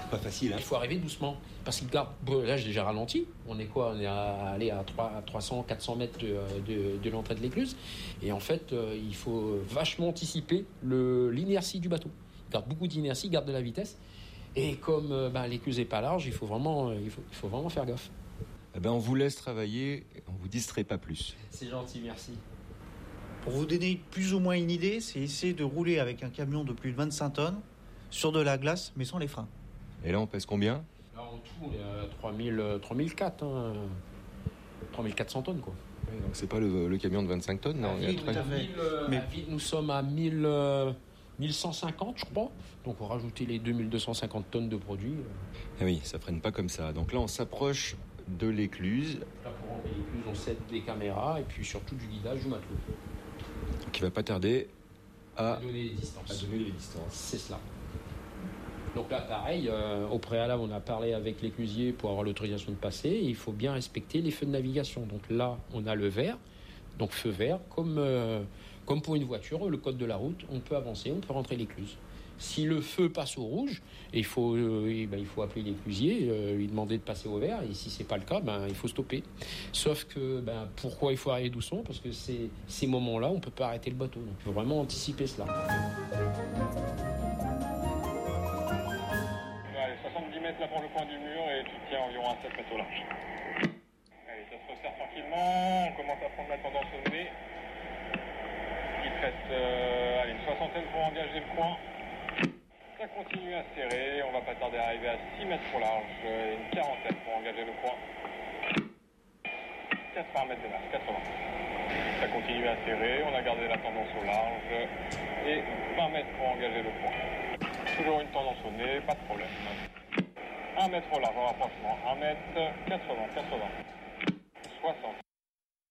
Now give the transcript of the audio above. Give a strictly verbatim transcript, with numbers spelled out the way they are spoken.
Pas facile, hein. Il faut arriver doucement. Parce qu'il garde. Bon, là, j'ai déjà ralenti. On est quoi? On est à aller à trois cents, quatre cents mètres de, de, de l'entrée de l'écluse. Et en fait, euh, il faut vachement anticiper le, l'inertie du bateau. Il garde beaucoup d'inertie, il garde de la vitesse. Et comme euh, ben, l'écluse n'est pas large, il faut vraiment, euh, il faut, il faut vraiment faire gaffe. Eh ben, on vous laisse travailler, on vous distrait pas plus. C'est gentil, merci. Pour vous donner plus ou moins une idée, c'est essayer de rouler avec un camion de plus de vingt-cinq tonnes sur de la glace, mais sans les freins. Et là, on pèse combien? Là, en tout, on est à trois mille, trois mille quatre, hein. trois mille quatre cents tonnes, quoi. Oui, donc c'est pas le, le camion de vingt-cinq tonnes, non? Ah, il y a oui, très... tout à fait. mille, euh, Mais... à vide, nous sommes à mille, euh, mille cent cinquante, je crois. Donc, on va rajouter les deux mille deux cent cinquante tonnes de produits. Ah oui, ça freine pas comme ça. Donc là, on s'approche de l'écluse. Là, pour rentrer l'écluse, on cède des caméras et puis surtout du guidage du matelot. Donc il va pas tarder à, À donner les distances. à donner les distances. C'est cela. Donc là, pareil, euh, au préalable, on a parlé avec l'éclusier pour avoir l'autorisation de passer. Et il faut bien respecter les feux de navigation. Donc là, on a le vert, donc feu vert, comme, euh, comme pour une voiture, le code de la route, on peut avancer, on peut rentrer l'écluse. Si le feu passe au rouge, et il, faut, euh, et ben, il faut appeler l'éclusier, euh, lui demander de passer au vert, et si c'est pas le cas, ben, il faut stopper. Sauf que, ben, pourquoi il faut arriver doucement? Parce que c'est, ces moments-là, on peut pas arrêter le bateau. Donc il faut vraiment anticiper cela. Allez, soixante-dix mètres là pour le point du mur, et tu tiens environ à sept mètres au large. Allez, ça se resserre tranquillement, on commence à prendre la tendance au nez. Il te reste euh, allez, une soixantaine pour engager le point. Ça continue à serrer, on va pas tarder à arriver à six mètres au large, une quarantaine pour engager le point. quatre-vingts mètres de masse, quatre-vingts. Ça continue à serrer, on a gardé la tendance au large et vingt mètres pour engager le point. Toujours une tendance au nez, pas de problème. un mètre au large en rapprochement, un mètre, quatre-vingts, quatre-vingts, soixante.